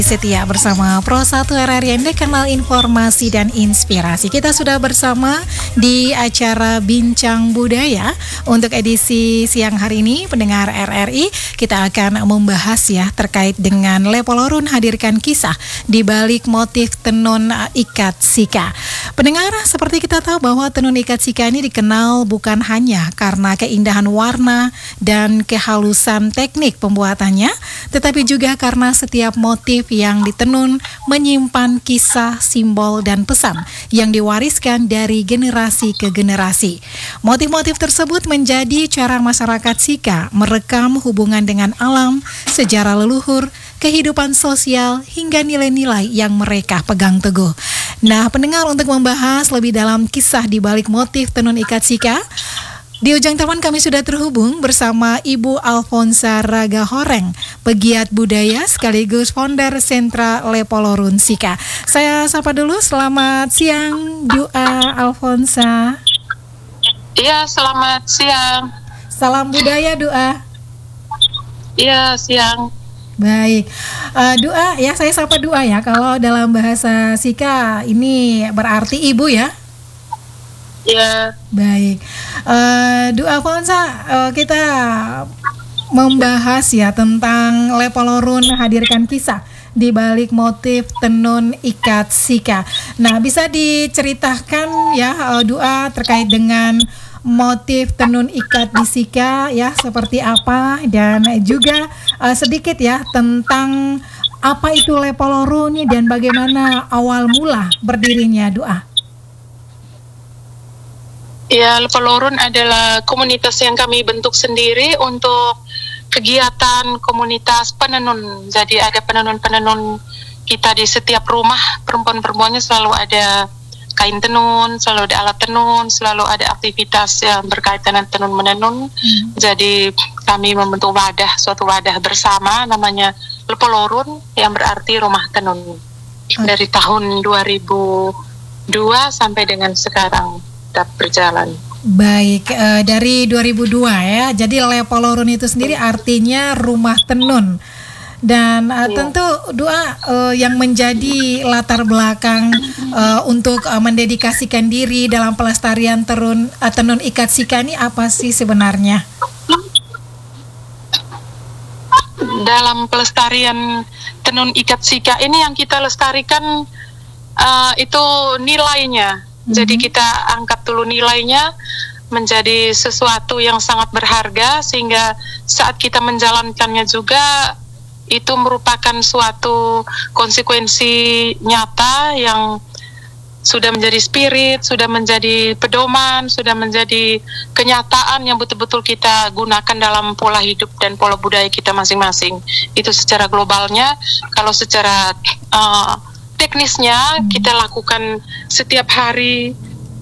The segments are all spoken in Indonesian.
Setia bersama Pro 1 RRI Anda, kenal informasi dan inspirasi. Kita sudah bersama di acara Bincang Budaya. Untuk edisi siang hari ini, pendengar RRI, kita akan membahas ya terkait dengan Lepolorun hadirkan kisah di balik motif tenun ikat sika. Pendengar, seperti kita tahu bahwa tenun ikat sika ini dikenal bukan hanya karena keindahan warna dan kehalusan teknik pembuatannya, tetapi juga karena setiap motif yang ditenun menyimpan kisah, simbol, dan pesan yang diwariskan dari generasi ke generasi. Motif-motif tersebut menjadi cara masyarakat Sika merekam hubungan dengan alam, sejarah leluhur, kehidupan sosial, hingga nilai-nilai yang mereka pegang teguh. Nah, pendengar, untuk membahas lebih dalam kisah di balik motif tenun ikat sika, di ujung telepon kami sudah terhubung bersama Ibu Alfonsa Ragahoreng, pegiat budaya sekaligus founder Sentra Lepolorun Sika. Saya sapa dulu, selamat siang Dua Alfonsa. Iya, selamat siang. Salam budaya Dua. Iya, siang. Baik, Dua ya, saya sapa Dua ya. Kalau dalam bahasa Sika ini berarti ibu ya. Ya. Baik, Dua Alfonsa, kita membahas ya tentang Lepolorun hadirkan kisah di balik motif tenun ikat sika. Nah, bisa diceritakan ya Dua terkait dengan motif tenun ikat di sika ya seperti apa, dan juga sedikit ya tentang apa itu Lepolorun dan bagaimana awal mula berdirinya Dua. Ya, Lepolorun adalah komunitas yang kami bentuk sendiri untuk kegiatan komunitas penenun. Jadi ada penenun-penenun kita di setiap rumah, perempuan-perempuannya selalu ada kain tenun, selalu ada alat tenun, selalu ada aktivitas yang berkaitan dengan tenun-menenun. Jadi kami membentuk suatu wadah bersama namanya Lepolorun yang berarti rumah tenun. Dari tahun 2002 sampai dengan sekarang tetap berjalan. Baik, dari 2002 ya. Jadi Lepolorun itu sendiri artinya rumah tenun. Dan tentu Dua yang menjadi latar belakang untuk mendedikasikan diri dalam pelestarian tenun ikat sika ini apa sih sebenarnya? Dalam pelestarian tenun ikat sika ini yang kita lestarikan itu nilainya. Jadi kita angkat dulu nilainya menjadi sesuatu yang sangat berharga, sehingga saat kita menjalankannya juga itu merupakan suatu konsekuensi nyata yang sudah menjadi spirit, sudah menjadi pedoman, sudah menjadi kenyataan yang betul-betul kita gunakan dalam pola hidup dan pola budaya kita masing-masing. Itu secara globalnya. Kalau secara teknisnya kita lakukan setiap hari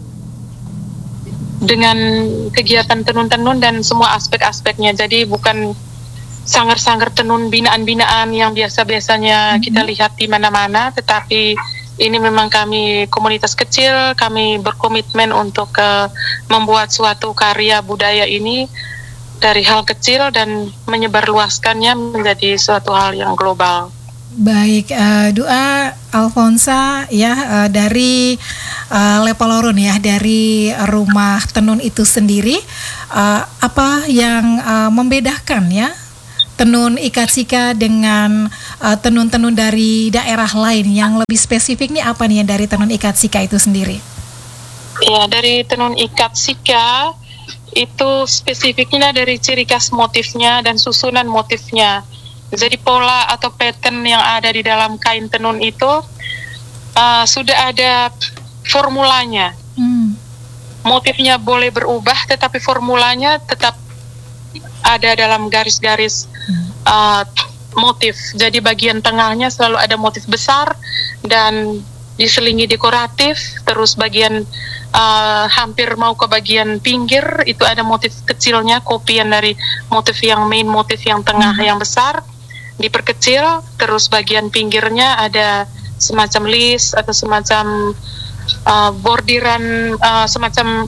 dengan kegiatan tenun-tenun dan semua aspek-aspeknya. Jadi bukan sanggar-sanggar tenun binaan-binaan yang biasa-biasanya kita lihat di mana-mana, tetapi ini memang kami komunitas kecil, kami berkomitmen untuk membuat suatu karya budaya ini dari hal kecil dan menyebarluaskannya menjadi suatu hal yang global. Baik, Dua Alfonsa ya, dari Lepolorun ya, dari rumah tenun itu sendiri, apa yang membedakan ya tenun ikat sika dengan tenun-tenun dari daerah lain yang lebih spesifik nih, apa nih dari tenun ikat sika itu sendiri? Ya, dari tenun ikat sika itu spesifiknya dari ciri khas motifnya dan susunan motifnya. Jadi pola atau pattern yang ada di dalam kain tenun itu sudah ada formulanya. Motifnya boleh berubah, tetapi formulanya tetap ada dalam garis-garis motif. Jadi bagian tengahnya selalu ada motif besar dan diselingi dekoratif. Terus bagian hampir mau ke bagian pinggir itu ada motif kecilnya, kopian dari motif yang main, motif yang tengah yang besar diperkecil. Terus bagian pinggirnya ada semacam list atau semacam bordiran, semacam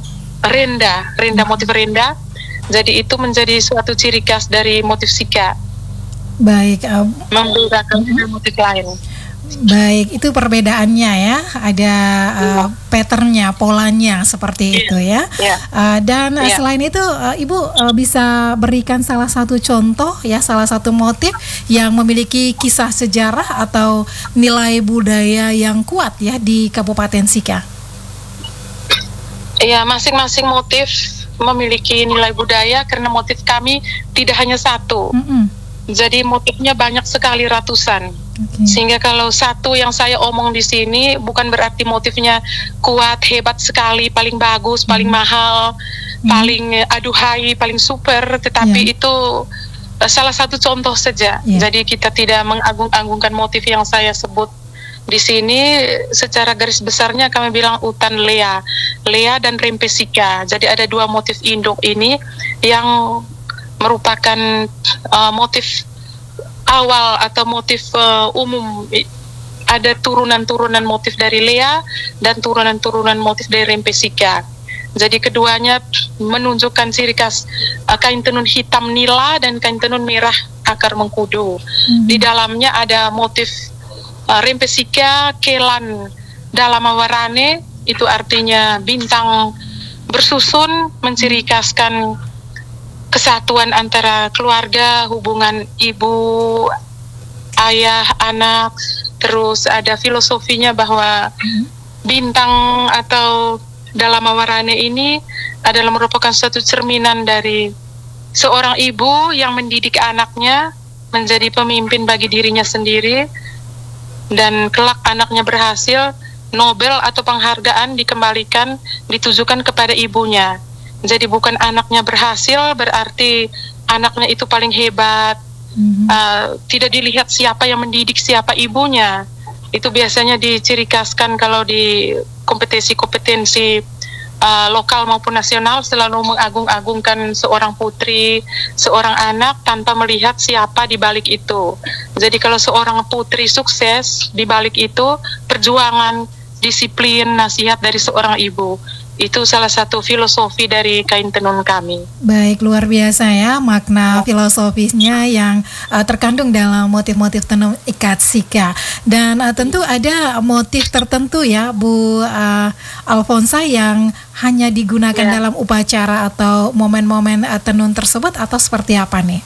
renda motif renda. Jadi itu menjadi suatu ciri khas dari motif sika. Baik, membedakan dengan motif lain. baik, itu perbedaannya ya. Ada patternnya, polanya seperti itu ya. Dan selain itu, Ibu bisa berikan salah satu contoh ya, salah satu motif yang memiliki kisah sejarah atau nilai budaya yang kuat ya di Kabupaten Sika. Ya, masing-masing motif memiliki nilai budaya karena motif kami tidak hanya satu. Jadi motifnya banyak sekali, ratusan. Sehingga kalau satu yang saya omong di sini bukan berarti motifnya kuat, hebat sekali, paling bagus, paling mahal, paling aduhai, paling super, tetapi itu salah satu contoh saja. Jadi kita tidak mengagung-agungkan motif yang saya sebut di sini. Secara garis besarnya kami bilang utan Lea dan Rempesika. Jadi ada dua motif induk ini yang merupakan motif awal atau motif umum. Ada turunan-turunan motif dari Lea dan turunan-turunan motif dari Rempesika. Jadi keduanya menunjukkan ciri khas kain tenun hitam nila dan kain tenun merah akar mengkudu. Di dalamnya ada motif Rempesika kelan dalam warane, itu artinya bintang bersusun, menciri khaskan kesatuan antara keluarga, hubungan ibu, ayah, anak. Terus ada filosofinya bahwa bintang atau dalam warane ini adalah merupakan suatu cerminan dari seorang ibu yang mendidik anaknya menjadi pemimpin bagi dirinya sendiri, dan kelak anaknya berhasil, Nobel atau penghargaan dikembalikan, ditujukan kepada ibunya. Jadi bukan anaknya berhasil berarti anaknya itu paling hebat. Tidak dilihat siapa yang mendidik, siapa ibunya. Itu biasanya diciri khaskan kalau di kompetensi lokal maupun nasional, selalu mengagung-agungkan seorang putri, seorang anak tanpa melihat siapa di balik itu. Jadi kalau seorang putri sukses, di balik itu perjuangan, disiplin, nasihat dari seorang ibu. Itu salah satu filosofi dari kain tenun kami. Baik, luar biasa ya makna filosofisnya yang terkandung dalam motif-motif tenun ikat Sika. Dan tentu ada motif tertentu ya Bu Alfonsa yang hanya digunakan dalam upacara atau momen-momen tenun tersebut, atau seperti apa nih?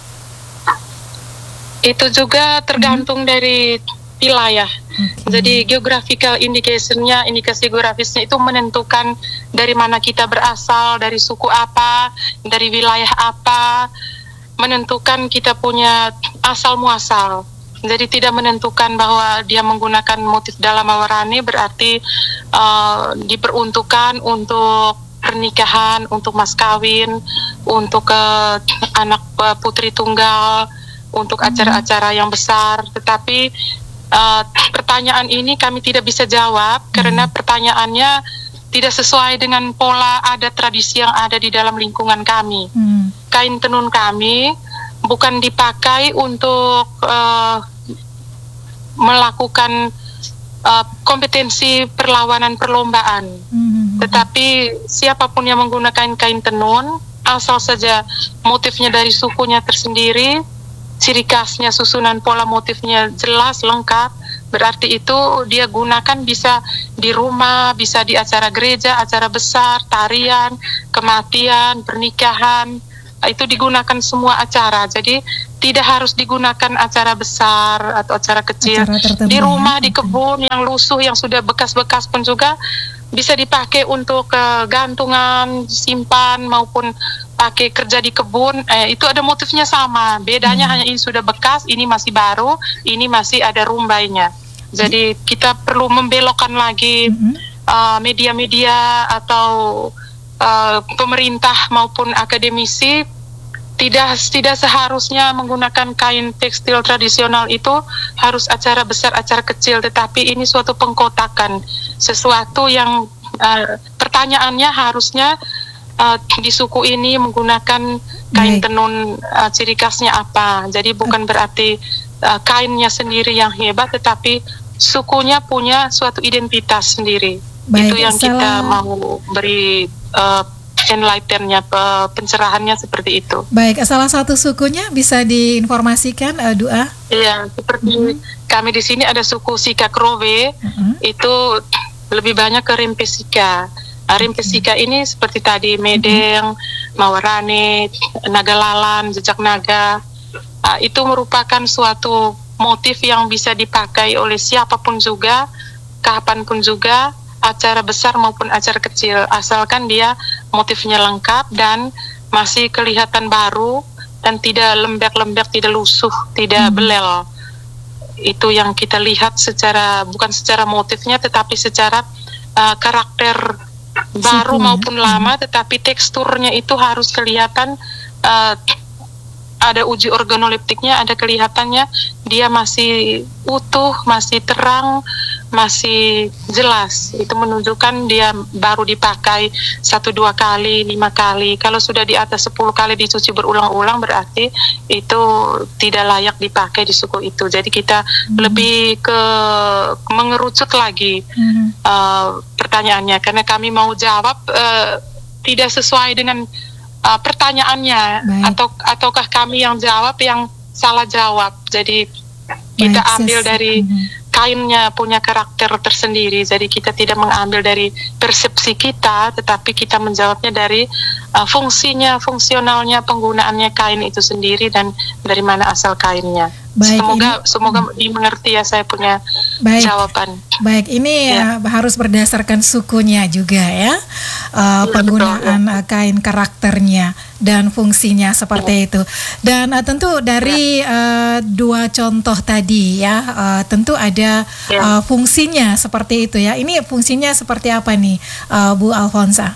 Itu juga tergantung dari wilayah. Jadi geographical indication-nya, indikasi geografisnya itu menentukan dari mana kita berasal, dari suku apa, dari wilayah apa, menentukan kita punya asal muasal. Jadi tidak menentukan bahwa dia menggunakan motif dalam warane berarti diperuntukkan untuk pernikahan, untuk mas kawin, untuk anak putri tunggal, untuk acara-acara yang besar. Tetapi pertanyaan ini kami tidak bisa jawab karena pertanyaannya tidak sesuai dengan pola adat tradisi yang ada di dalam lingkungan kami. Kain tenun kami bukan dipakai untuk melakukan kompetensi perlawanan perlombaan, tetapi siapapun yang menggunakan kain tenun, asal saja motifnya dari sukunya tersendiri, ciri khasnya, susunan pola motifnya jelas, lengkap, berarti itu dia gunakan bisa di rumah, bisa di acara gereja, acara besar, tarian, kematian, pernikahan, itu digunakan semua acara. Jadi tidak harus digunakan acara besar atau acara kecil. Di rumah, di kebun yang lusuh, yang sudah bekas-bekas pun juga bisa dipakai untuk gantungan, simpan, maupun pakai kerja di kebun. Itu ada motifnya sama. Bedanya hanya ini sudah bekas, ini masih baru, ini masih ada rumbainya. Jadi kita perlu membelokkan lagi media-media atau pemerintah maupun akademisi tidak seharusnya menggunakan kain tekstil tradisional itu harus acara besar, acara kecil, tetapi ini suatu pengkotakan, sesuatu yang pertanyaannya harusnya di suku ini menggunakan kain tenun ciri khasnya apa. Jadi bukan berarti kainnya sendiri yang hebat, tetapi sukunya punya suatu identitas sendiri. Itu yang kita mau beri enlightennya, pencerahannya seperti itu. Baik, salah satu sukunya bisa diinformasikan, Dua? Iya, seperti kami di sini ada suku Sika Krove, itu lebih banyak ke Rimpe Sika. Rimpe Sika ini seperti tadi Medeng, Mawarane, Nagalalan, Jejak Naga. Itu merupakan suatu motif yang bisa dipakai oleh siapapun juga, kapanpun juga, acara besar maupun acara kecil, asalkan dia motifnya lengkap dan masih kelihatan baru dan tidak lembek-lembek, tidak lusuh, tidak belel. Itu yang kita lihat bukan secara motifnya, tetapi secara karakter baru maupun lama, tetapi teksturnya itu harus kelihatan, ada uji organoleptiknya, ada kelihatannya dia masih utuh, masih terang, masih jelas. Itu menunjukkan dia baru dipakai 1-2 kali, 5 kali. Kalau sudah di atas 10 kali dicuci berulang-ulang, berarti itu tidak layak dipakai di suku itu. Jadi kita lebih ke mengerucut lagi pertanyaannya, karena kami mau jawab tidak sesuai dengan pertanyaannya. Ataukah kami yang jawab yang salah jawab. Jadi kita ambil dari kainnya punya karakter tersendiri, jadi kita tidak mengambil dari persepsi kita, tetapi kita menjawabnya dari fungsionalnya, penggunaannya kain itu sendiri dan dari mana asal kainnya. Semoga dimengerti ya saya punya jawaban. Baik, ini harus berdasarkan sukunya juga ya, penggunaan kain karakternya dan fungsinya seperti itu. Dan tentu dari 2 contoh tadi ya, tentu ada fungsinya seperti itu ya. Ini fungsinya seperti apa nih, Bu Alfonsa?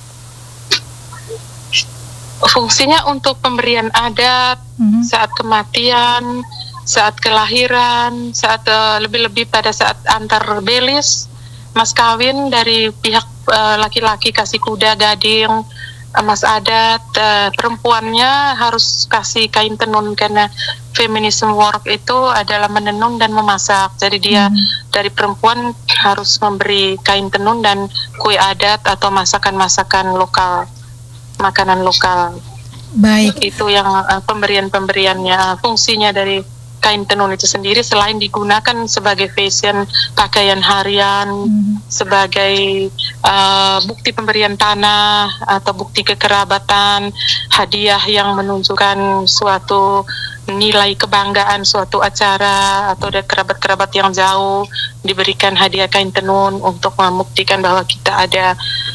Fungsinya untuk pemberian adat saat kematian, saat kelahiran, saat lebih-lebih pada saat antar belis, mas kawin dari pihak laki-laki kasih kuda, gading, mas adat, perempuannya harus kasih kain tenun, karena feminism work itu adalah menenun dan memasak. Jadi dia dari perempuan harus memberi kain tenun dan kue adat atau masakan-masakan lokal, makanan lokal. Baik. Itu yang pemberiannya, fungsinya dari kain tenun itu sendiri, selain digunakan sebagai fashion, pakaian harian, sebagai bukti pemberian tanah atau bukti kekerabatan, hadiah yang menunjukkan suatu nilai kebanggaan suatu acara, atau ada kerabat-kerabat yang jauh diberikan hadiah kain tenun untuk membuktikan bahwa kita ada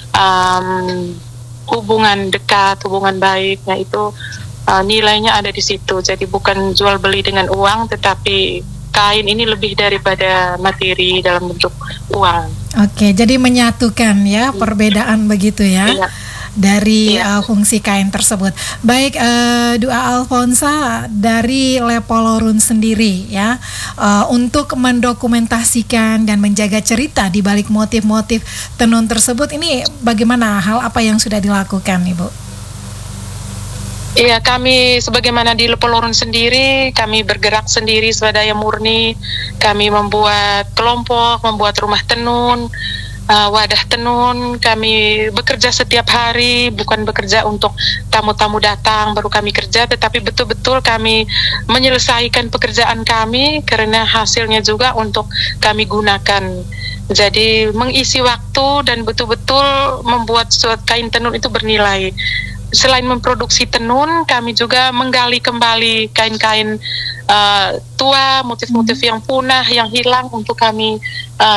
hubungan dekat, hubungan baik. Nah itu nilainya ada di situ. Jadi bukan jual beli dengan uang, tetapi kain ini lebih daripada materi dalam bentuk uang. Oke, jadi menyatukan ya perbedaan begitu ya. Dari fungsi kain tersebut. Baik, Dua Alfonsa, dari Lepolorun sendiri ya, untuk mendokumentasikan dan menjaga cerita di balik motif-motif tenun tersebut, ini bagaimana, hal apa yang sudah dilakukan, Ibu? Iya, kami sebagaimana di Lepolorun sendiri, kami bergerak sendiri swadaya murni. Kami membuat kelompok, membuat rumah tenun, wadah tenun. Kami bekerja setiap hari, bukan bekerja untuk tamu-tamu datang baru kami kerja, tetapi betul-betul kami menyelesaikan pekerjaan kami karena hasilnya juga untuk kami gunakan. Jadi mengisi waktu dan betul-betul membuat suatu kain tenun itu bernilai. Selain memproduksi tenun, kami juga menggali kembali kain-kain tua, motif-motif yang punah, yang hilang, untuk kami